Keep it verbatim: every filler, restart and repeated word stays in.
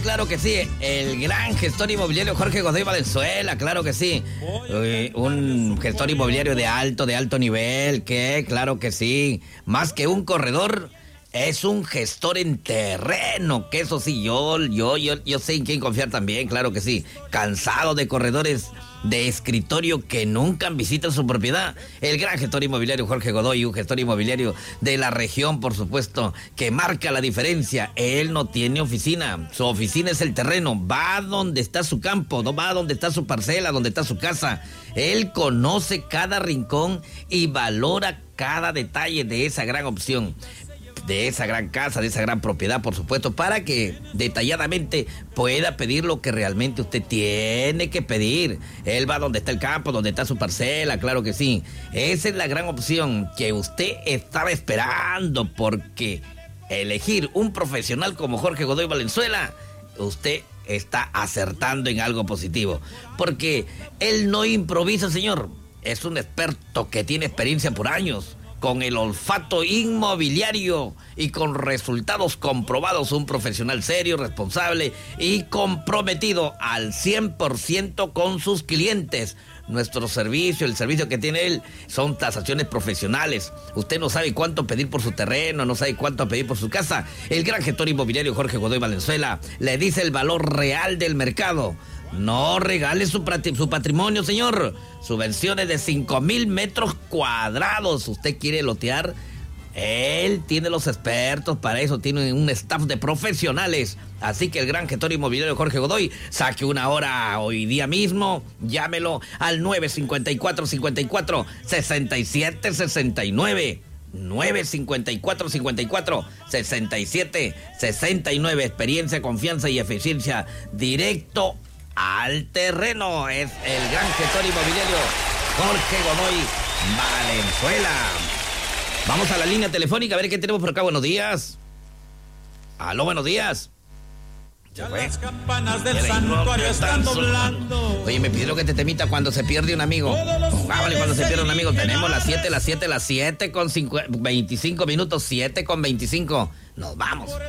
Claro que sí, el gran gestor inmobiliario Jorge Godoy Valenzuela, claro que sí. Eh, un gestor inmobiliario de alto, de alto nivel, que claro que sí. Más que un corredor, es un gestor en terreno, que eso sí, yo, yo, yo, yo sé en quién confiar también, claro que sí. Cansado de corredores de escritorio que nunca visitan su propiedad. El gran gestor inmobiliario Jorge Godoy, un gestor inmobiliario de la región, por supuesto, que marca la diferencia. Él no tiene oficina, su oficina es el terreno, va donde está su campo, no va donde está su parcela, donde está su casa. Él conoce cada rincón y valora cada detalle de esa gran opción, de esa gran casa, de esa gran propiedad, por supuesto, para que detalladamente pueda pedir lo que realmente usted tiene que pedir. Él va donde está el campo, donde está su parcela, claro que sí. Esa es la gran opción que usted estaba esperando, porque elegir un profesional como Jorge Godoy Valenzuela, usted está acertando en algo positivo, porque él no improvisa, señor. Es un experto que tiene experiencia por años, con el olfato inmobiliario y con resultados comprobados, un profesional serio, responsable y comprometido al cien por ciento con sus clientes. Nuestro servicio, el servicio que tiene él, son tasaciones profesionales. Usted no sabe cuánto pedir por su terreno, no sabe cuánto pedir por su casa. El gran gestor inmobiliario Jorge Godoy Valenzuela le dice el valor real del mercado. No regale su, su patrimonio, señor. Subvenciones de cinco mil metros cuadrados. ¿Usted quiere lotear? Él tiene los expertos para eso. Tiene un staff de profesionales. Así que el gran gestor inmobiliario Jorge Godoy, saque una hora hoy día mismo. Llámelo al nueve cinco cuatro, cinco cuatro, seis siete seis nueve. nueve cinco cuatro, cinco cuatro, seis siete seis nueve. Experiencia, confianza y eficiencia directo al terreno. Es el gran gestor inmobiliario Jorge Godoy Valenzuela. Vamos a la línea telefónica a ver qué tenemos por acá. Buenos días. Aló, buenos días. Ya las campanas del santuario están doblando. Oye, me pidieron que te temita cuando se pierde un amigo. Pongámosle cuando se pierde un amigo. Tenemos las siete, las siete, las siete con veinticinco minutos. siete con veinticinco. Nos vamos.